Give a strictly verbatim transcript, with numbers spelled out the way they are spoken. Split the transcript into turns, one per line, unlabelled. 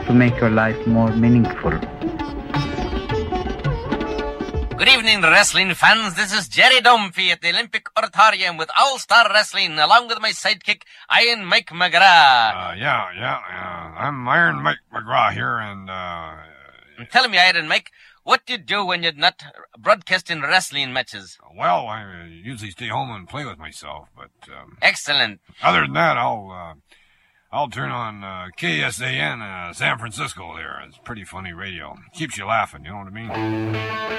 to make your life more meaningful.
Good evening, wrestling fans. This is Jerry Dumphy at the Olympic Auditorium with All-Star Wrestling, along with my sidekick, Iron Mike McGrath.
Uh, yeah, yeah, yeah. I'm Iron Mike McGrath here, and, uh...
Tell me, Iron Mike, what do you do when you're not broadcasting wrestling matches?
Well, I usually stay home and play with myself, but, um...
Excellent.
Other than that, I'll, uh... I'll turn on uh, K S A N uh, San Francisco there. It's pretty funny radio. Keeps you laughing, you know what I mean?